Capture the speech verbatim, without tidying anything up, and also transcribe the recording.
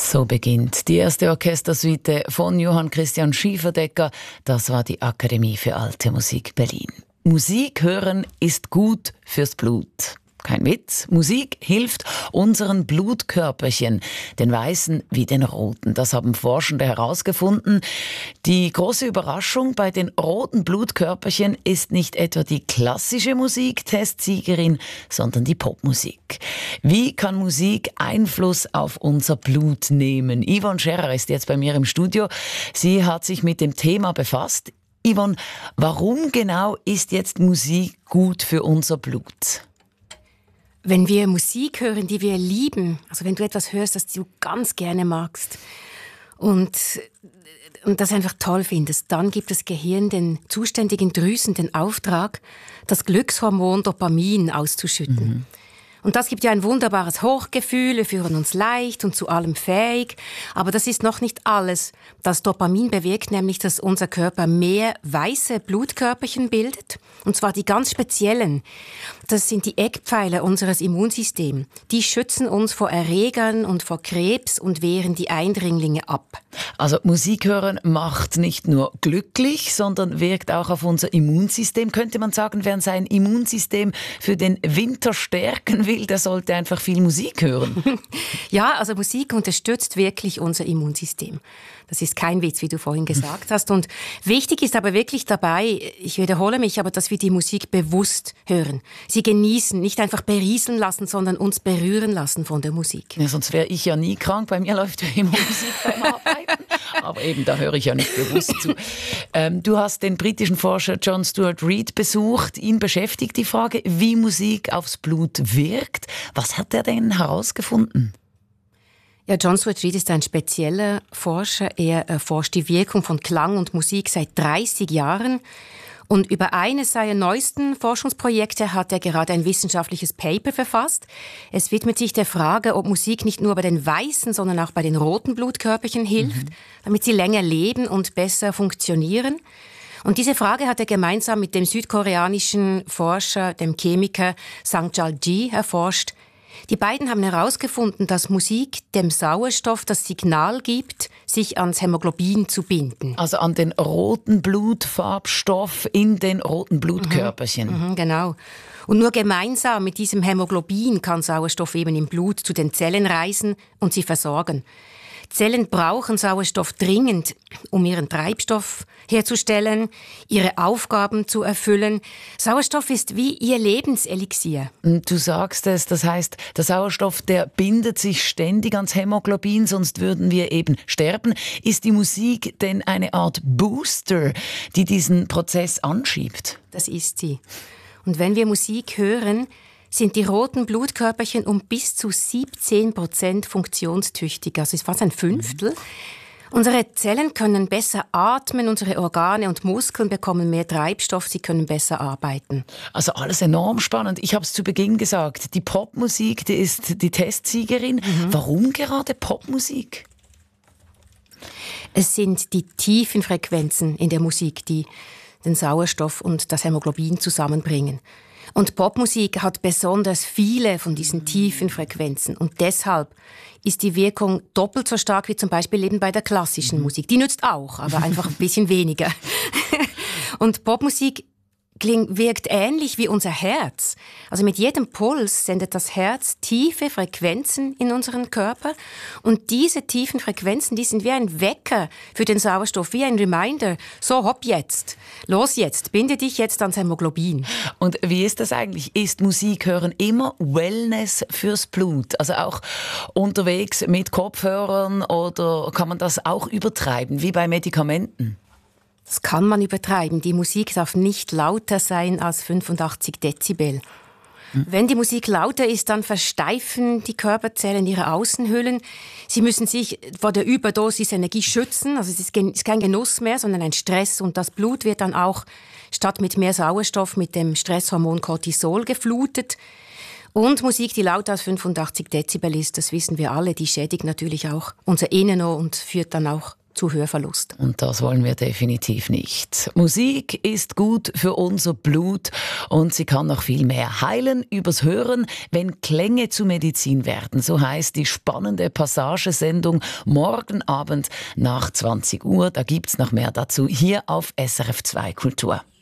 So beginnt die erste Orchestersuite von Johann Christian Schieferdecker. Das war die Akademie für Alte Musik Berlin. Musik hören ist gut fürs Blut. Kein Witz, Musik hilft unseren Blutkörperchen, den weißen wie den roten. Das haben Forschende herausgefunden. Die große Überraschung bei den roten Blutkörperchen ist nicht etwa die klassische Musik-Testsiegerin, sondern die Popmusik. Wie kann Musik Einfluss auf unser Blut nehmen? Yvonne Scherrer ist jetzt bei mir im Studio. Sie hat sich mit dem Thema befasst. Yvonne, warum genau ist jetzt Musik gut für unser Blut? Wenn wir Musik hören, die wir lieben, also wenn du etwas hörst, das du ganz gerne magst und, und das einfach toll findest, dann gibt das Gehirn den zuständigen Drüsen den Auftrag, das Glückshormon Dopamin auszuschütten. Mhm. Und das gibt ja ein wunderbares Hochgefühl, wir fühlen uns leicht und zu allem fähig. Aber das ist noch nicht alles. Das Dopamin bewirkt nämlich, dass unser Körper mehr weiße Blutkörperchen bildet. Und zwar die ganz speziellen. Das sind die Eckpfeiler unseres Immunsystems. Die schützen uns vor Erregern und vor Krebs und wehren die Eindringlinge ab. Also Musik hören macht nicht nur glücklich, sondern wirkt auch auf unser Immunsystem. Könnte man sagen, wer sein Immunsystem für den Winter stärken will, der sollte einfach viel Musik hören. Ja, also Musik unterstützt wirklich unser Immunsystem. Das ist kein Witz, wie du vorhin gesagt hast. Und wichtig ist aber wirklich dabei, ich wiederhole mich, aber dass wir die Musik bewusst hören. Sie genießen, nicht einfach berieseln lassen, sondern uns berühren lassen von der Musik. Ja, sonst wäre ich ja nie krank. Bei mir läuft ja immer Musik beim Arbeiten. Aber eben, da höre ich ja nicht bewusst zu. Ähm, du hast den britischen Forscher John Stuart Reid besucht. Ihn beschäftigt die Frage, wie Musik aufs Blut wirkt. Was hat er denn herausgefunden? Ja, John Stuart Reid ist ein spezieller Forscher. Er erforscht die Wirkung von Klang und Musik seit dreißig Jahren. Und über eines seiner neuesten Forschungsprojekte hat er gerade ein wissenschaftliches Paper verfasst. Es widmet sich der Frage, ob Musik nicht nur bei den weißen, sondern auch bei den roten Blutkörperchen hilft, mhm. damit sie länger leben und besser funktionieren. Und diese Frage hat er gemeinsam mit dem südkoreanischen Forscher, dem Chemiker Sang-Chal Ji, erforscht. Die beiden haben herausgefunden, dass Musik dem Sauerstoff das Signal gibt, sich ans Hämoglobin zu binden. Also an den roten Blutfarbstoff in den roten Blutkörperchen. Mhm, mhm, genau. Und nur gemeinsam mit diesem Hämoglobin kann Sauerstoff eben im Blut zu den Zellen reisen und sie versorgen. Zellen brauchen Sauerstoff dringend, um ihren Treibstoff herzustellen, ihre Aufgaben zu erfüllen. Sauerstoff ist wie ihr Lebenselixier. Du sagst es, das heißt, der Sauerstoff, der bindet sich ständig ans Hämoglobin, sonst würden wir eben sterben. Ist die Musik denn eine Art Booster, die diesen Prozess anschiebt? Das ist sie. Und wenn wir Musik hören, sind die roten Blutkörperchen um bis zu siebzehn Prozent funktionstüchtiger. Das ist fast ein Fünftel. Mhm. Unsere Zellen können besser atmen, unsere Organe und Muskeln bekommen mehr Treibstoff, sie können besser arbeiten. Also alles enorm spannend. Ich habe es zu Beginn gesagt, die Popmusik, die ist die Testsiegerin. Mhm. Warum gerade Popmusik? Es sind die tiefen Frequenzen in der Musik, die den Sauerstoff und das Hämoglobin zusammenbringen. Und Popmusik hat besonders viele von diesen tiefen Frequenzen. Und deshalb ist die Wirkung doppelt so stark wie zum Beispiel eben bei der klassischen Musik. Die nützt auch, aber einfach ein bisschen weniger. Und Popmusik klingt, wirkt ähnlich wie unser Herz. Also mit jedem Puls sendet das Herz tiefe Frequenzen in unseren Körper. Und diese tiefen Frequenzen, die sind wie ein Wecker für den Sauerstoff, wie ein Reminder. So, hopp jetzt, los jetzt, binde dich jetzt ans Hämoglobin. Und wie ist das eigentlich? Ist Musik hören immer Wellness fürs Blut? Also auch unterwegs mit Kopfhörern oder kann man das auch übertreiben, wie bei Medikamenten? Das kann man übertreiben. Die Musik darf nicht lauter sein als fünfundachtzig Dezibel. Hm. Wenn die Musik lauter ist, dann versteifen die Körperzellen ihre Außenhüllen. Sie müssen sich vor der Überdosis Energie schützen. Also es ist kein Genuss mehr, sondern ein Stress. Und das Blut wird dann auch statt mit mehr Sauerstoff mit dem Stresshormon Cortisol geflutet. Und Musik, die lauter als fünfundachtzig Dezibel ist, das wissen wir alle, die schädigt natürlich auch unser Innenohr und führt dann auch zu Hörverlust. Und das wollen wir definitiv nicht. Musik ist gut für unser Blut und sie kann noch viel mehr heilen übers Hören, wenn Klänge zur Medizin werden. So heißt die spannende Passagesendung morgen Abend nach zwanzig Uhr. Da gibt's noch mehr dazu hier auf S R F zwei Kultur.